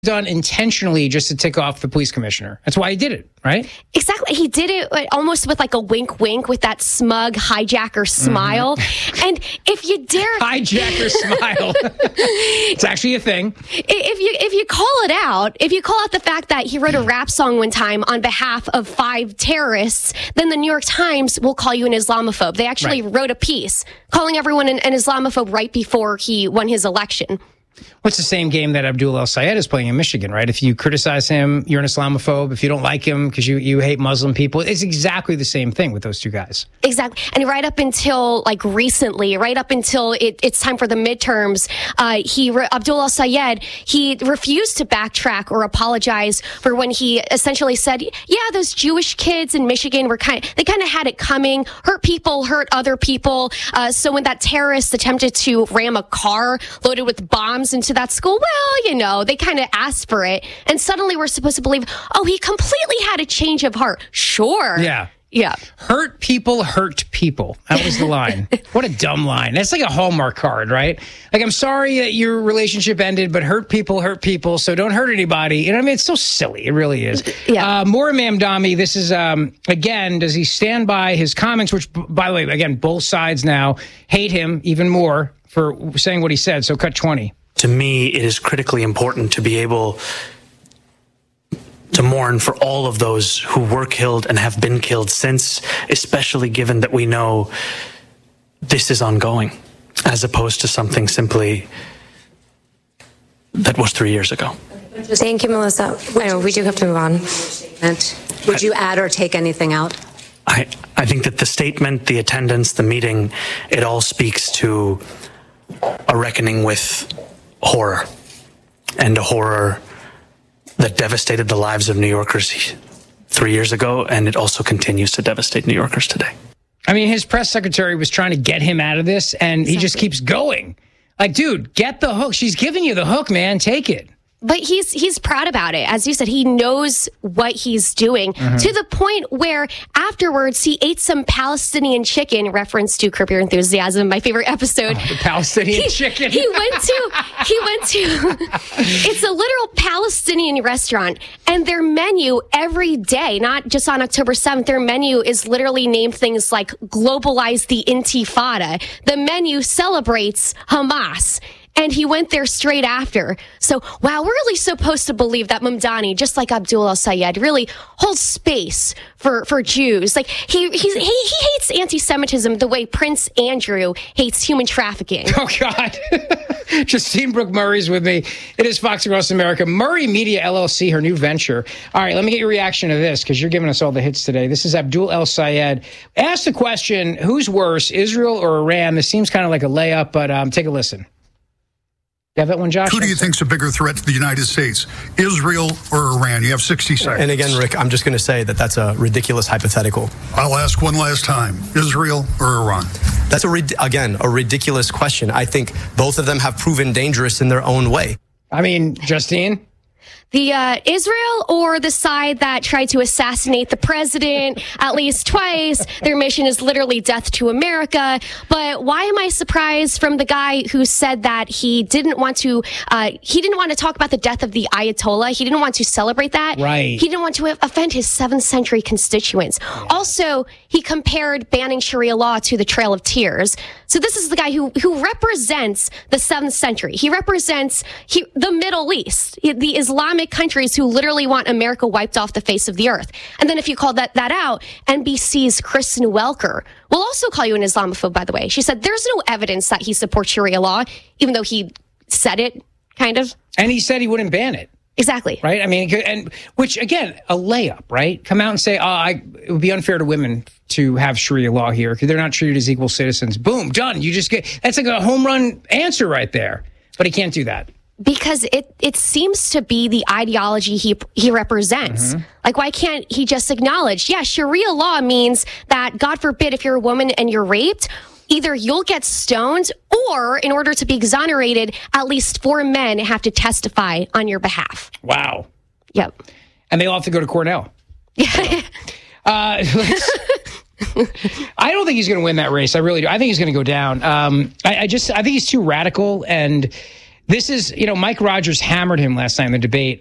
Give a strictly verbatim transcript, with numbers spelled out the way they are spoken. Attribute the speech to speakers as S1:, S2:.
S1: done intentionally just to tick off the police commissioner. That's why he did it, right?
S2: Exactly. He did it almost with like a wink wink with that smug hijacker smile. Mm-hmm. And if you dare
S1: hijacker smile. It's actually a thing.
S2: If you if you call it out, if you call out the fact that he wrote a rap song one time on behalf of five terrorists, then the New York Times will call you an Islamophobe. They actually right. wrote a piece calling everyone an, an Islamophobe right before he won his election.
S1: What's the same game that Abdul El-Sayed is playing in Michigan, right? If you criticize him, you're an Islamophobe. If you don't like him because you, you hate Muslim people, it's exactly the same thing with those two guys.
S2: Exactly. And right up until like recently, right up until it, it's time for the midterms, uh, he Abdul El-Sayed, he refused to backtrack or apologize for when he essentially said, yeah, those Jewish kids in Michigan were kind of, they kind of had it coming, hurt people, hurt other people. Uh, so when that terrorist attempted to ram a car loaded with bombs into that school, well, you know, they kind of asked for it. And suddenly we're supposed to believe, oh, he completely had a change of heart. Sure.
S1: Yeah.
S2: Yeah.
S1: Hurt people hurt people. That was the line. What a dumb line. That's like a Hallmark card, right? Like, I'm sorry that your relationship ended, but hurt people hurt people, so don't hurt anybody. You know what I mean? It's so silly. It really is.
S2: Yeah.
S1: Uh, more Mamdani. This is, um, again, does he stand by his comments, which, by the way, again, both sides now hate him even more for saying what he said. So cut twenty.
S3: To me, it is critically important to be able to mourn for all of those who were killed and have been killed since, especially given that we know this is ongoing, as opposed to something simply that was three years ago.
S4: Thank you, Melissa. I know we do have to move on. Would you add or take anything out?
S3: I, I think that the statement, the attendance, the meeting, it all speaks to a reckoning with horror, and a horror that devastated the lives of New Yorkers three years ago, and it also continues to devastate New Yorkers today.
S1: I mean, his press secretary was trying to get him out of this, and exactly. he just keeps going. Like, dude, get the hook. She's giving you the hook, man. Take it.
S2: But he's he's proud about it. As you said, he knows what he's doing mm-hmm. to the point where afterwards he ate some Palestinian chicken, reference to Curb Your Enthusiasm, my favorite episode.
S1: Oh, the Palestinian
S2: he,
S1: chicken.
S2: He went to, he went to, it's a literal Palestinian restaurant, and their menu every day, not just on October seventh, their menu is literally named things like globalize the Intifada. The menu celebrates Hamas. And he went there straight after. So, wow, we're really supposed to believe that Mamdani, just like Abdul El-Sayed, really holds space for, for Jews. Like, he, he, he, he hates anti-Semitism the way Prince Andrew hates human trafficking.
S1: Oh, God. Justine Brooke Murray's with me. It is Fox Across America. Murray Media, L L C, her new venture. All right, let me get your reaction to this, because you're giving us all the hits today. This is Abdul El-Sayed. Ask the question, who's worse, Israel or Iran? This seems kind of like a layup, but um, take a listen. You have that one, Josh?
S5: Who do you think's a bigger threat to the United States, Israel or Iran? You have sixty seconds.
S6: And again, Rick, I'm just going to say that that's a ridiculous hypothetical.
S5: I'll ask one last time. Israel or Iran?
S6: That's, a again, a ridiculous question. I think both of them have proven dangerous in their own way.
S1: I mean, Justine?
S2: The uh, Israel or the side that tried to assassinate the president at least twice. Their mission is literally death to America. But why am I surprised from the guy who said that he didn't want to, uh, he didn't want to talk about the death of the Ayatollah. He didn't want to celebrate that.
S1: Right.
S2: He didn't want to offend his seventh century constituents. Yeah. Also, he compared banning Sharia law to the Trail of Tears. So this is the guy who, who represents the seventh century. He represents he, the Middle East, the Islamic countries who literally want America wiped off the face of the earth. And then if you call that, that out, N B C's Kristen Welker will also call you an Islamophobe, by the way. She said there's no evidence that he supports Sharia law, even though he said it, kind of.
S1: And he said he wouldn't ban it.
S2: Exactly.
S1: Right? I mean, and which, again, a layup, right? Come out and say, oh, I, it would be unfair to women to have Sharia law here because they're not treated as equal citizens. Boom, done. You just get, that's like a home run answer right there. But he can't do that.
S2: Because it, it seems to be the ideology he he represents. Mm-hmm. Like, why can't he just acknowledge, yeah, Sharia law means that, God forbid, if you're a woman and you're raped, either you'll get stoned or, in order to be exonerated, at least four men have to testify on your behalf.
S1: Wow.
S2: Yep.
S1: And they all have to go to Cornell. Yeah. uh, I don't think he's going to win that race. I really do. I think he's going to go down. Um, I, I just, I think he's too radical, and This is, you know, Mike Rogers hammered him last night in the debate